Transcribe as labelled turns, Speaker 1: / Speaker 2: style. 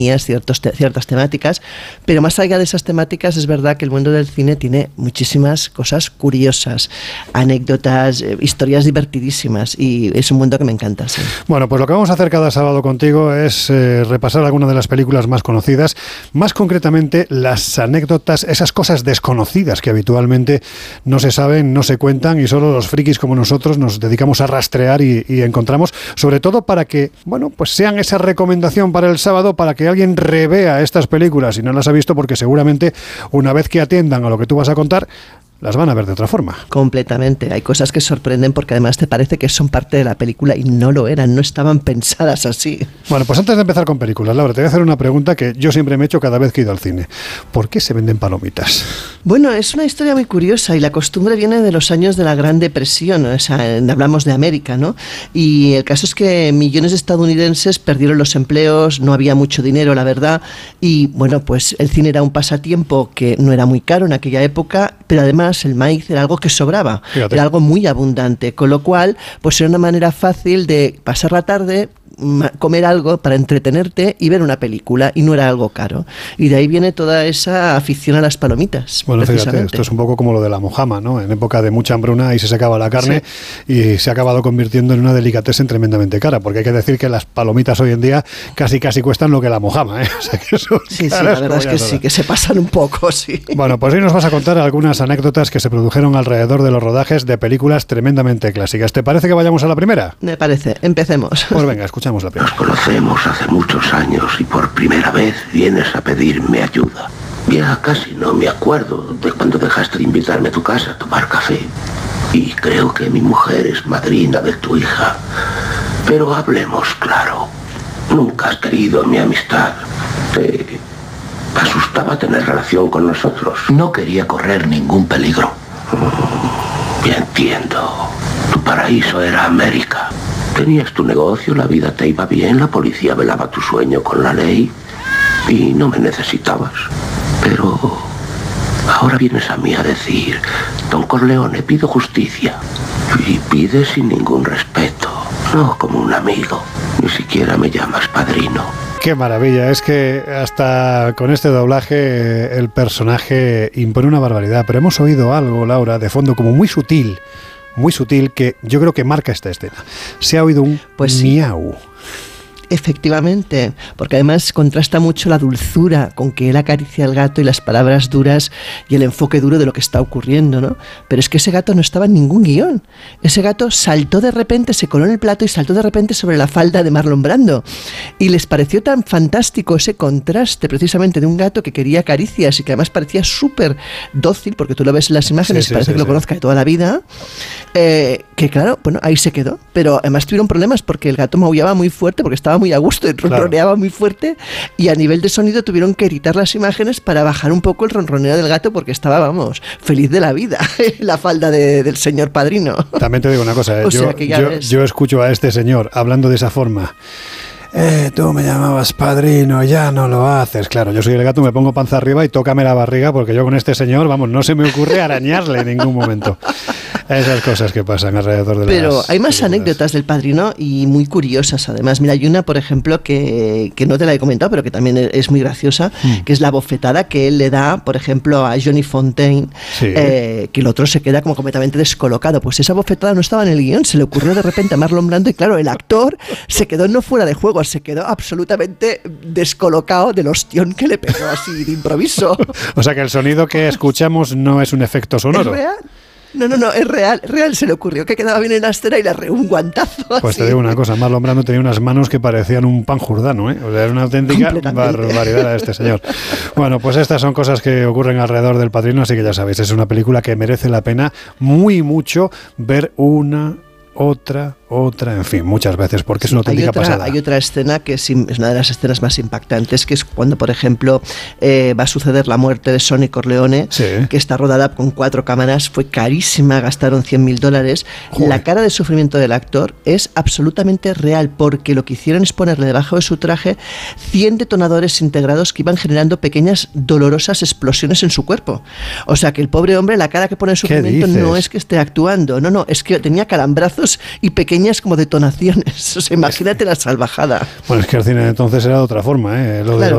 Speaker 1: ciertas temáticas, pero más allá de esas temáticas es verdad que el mundo del cine tiene muchísimas cosas curiosas, anécdotas, historias divertidísimas, y es un mundo que me encanta. Sí.
Speaker 2: Bueno, pues lo que vamos a hacer cada sábado contigo es repasar algunas de las películas más conocidas, más concretamente las anécdotas, esas cosas desconocidas que habitualmente no se saben, no se cuentan, y solo los frikis como nosotros nos dedicamos a rastrear y encontramos, sobre todo para que, bueno, pues sean esa recomendación para el sábado, para que alguien revea estas películas si no las ha visto, porque seguramente una vez que atiendan a lo que tú vas a contar, las van a ver de otra forma.
Speaker 1: Completamente. Hay cosas que sorprenden porque además te parece que son parte de la película y no lo eran, no estaban pensadas así.
Speaker 2: Bueno, pues antes de empezar con películas, Laura, te voy a hacer una pregunta que yo siempre me he hecho cada vez que he ido al cine. ¿Por qué se venden palomitas?
Speaker 1: Bueno, es una historia muy curiosa y la costumbre viene de los años de la Gran Depresión, o sea, hablamos de América, ¿no? Y el caso es que millones de estadounidenses perdieron los empleos, no había mucho dinero, la verdad, y bueno, pues el cine era un pasatiempo que no era muy caro en aquella época, pero además el maíz era algo que sobraba. Fíjate. Era algo muy abundante, con lo cual pues era una manera fácil de pasar la tarde, comer algo para entretenerte y ver una película, y no era algo caro, y de ahí viene toda esa afición a las palomitas.
Speaker 2: Bueno, fíjate, esto es un poco como lo de la mojama, ¿no? En época de mucha hambruna ahí se secaba la carne, sí, y se ha acabado convirtiendo en una delicatessen tremendamente cara, porque hay que decir que las palomitas hoy en día casi cuestan lo que la mojama, ¿eh? O sea, que
Speaker 1: sí, la verdad es que sí, que se pasan un poco, sí.
Speaker 2: Bueno, pues hoy nos vas a contar algunas anécdotas que se produjeron alrededor de los rodajes de películas tremendamente clásicas. ¿Te parece que vayamos a la primera?
Speaker 1: Me parece, empecemos.
Speaker 2: Pues venga, escuchamos la primera.
Speaker 3: Nos conocemos hace muchos años y por primera vez vienes a pedirme ayuda. Ya casi no me acuerdo de cuando dejaste de invitarme a tu casa a tomar café. Y creo que mi mujer es madrina de tu hija. Pero hablemos claro. Nunca has querido mi amistad. Te asustaba tener relación con nosotros. No quería correr ningún peligro. Ya entiendo. Tu paraíso era América. Tenías tu negocio, la vida te iba bien, la policía velaba tu sueño con la ley y no me necesitabas. Pero ahora vienes a mí a decir: Don Corleone, pido justicia. Y pides sin ningún respeto, no como un amigo. Ni siquiera me llamas padrino.
Speaker 2: Qué maravilla, es que hasta con este doblaje el personaje impone una barbaridad, pero hemos oído algo, Laura, de fondo como muy sutil, que yo creo que marca esta escena. Se ha oído un miau.
Speaker 1: Efectivamente, porque además contrasta mucho la dulzura con que él acaricia al gato y las palabras duras y el enfoque duro de lo que está ocurriendo, ¿no? Pero es que ese gato no estaba en ningún guión. Ese gato saltó de repente, se coló en el plato y saltó de repente sobre la falda de Marlon Brando. Y les pareció tan fantástico ese contraste precisamente de un gato que quería caricias y que además parecía súper dócil, porque tú lo ves en las imágenes y parece que lo conozca de toda la vida, que claro, bueno, ahí se quedó. Pero además tuvieron problemas porque el gato maullaba muy fuerte, porque estaba muy a gusto y ronroneaba muy fuerte, y a nivel de sonido tuvieron que editar las imágenes para bajar un poco el ronroneo del gato, porque estaba, vamos, feliz de la vida en la falda del señor padrino.
Speaker 2: También te digo una cosa, yo escucho a este señor hablando de esa forma. Tú me llamabas padrino, ya no lo haces. Claro, yo soy el gato, me pongo panza arriba y tócame la barriga, porque yo con este señor, vamos, no se me ocurre arañarle en ningún momento. Esas cosas que pasan alrededor de
Speaker 1: Pero hay más anécdotas del padrino y muy curiosas además. Mira, hay una, por ejemplo, que no te la he comentado, pero que también es muy graciosa, que es la bofetada que él le da, por ejemplo, a Johnny Fontaine, que el otro se queda como completamente descolocado. Pues esa bofetada no estaba en el guión, se le ocurrió de repente a Marlon Brando y claro, el actor se quedó no fuera de juego, se quedó absolutamente descolocado del ostión que le pegó así de improviso.
Speaker 2: O sea que el sonido que escuchamos no es un efecto sonoro.
Speaker 1: ¿Es real? No, es real, se le ocurrió que quedaba bien en la escena y le arreó un guantazo.
Speaker 2: Pues
Speaker 1: así.
Speaker 2: Te digo una cosa, Marlon Brando tenía unas manos que parecían un panjurdano, ¿eh? O sea, era una auténtica barbaridad de este señor. Bueno, pues estas son cosas que ocurren alrededor del Padrino, así que ya sabéis, es una película que merece la pena muy mucho ver una, otra, en fin, muchas veces, porque es una auténtica pasada.
Speaker 1: Hay otra escena que es una de las escenas más impactantes, que es cuando, por ejemplo, va a suceder la muerte de Sonny Corleone, que está rodada con 4 cámaras, fue carísima, gastaron $100,000. Joder. La cara de sufrimiento del actor es absolutamente real, porque lo que hicieron es ponerle debajo de su traje 100 detonadores integrados que iban generando pequeñas dolorosas explosiones en su cuerpo. O sea que el pobre hombre, la cara que pone en sufrimiento no es que esté actuando, no, es que tenía calambrazos y pequeñas como detonaciones. O sea, imagínate la salvajada.
Speaker 2: Bueno, es que el cine entonces era de otra forma, ¿eh? Lo de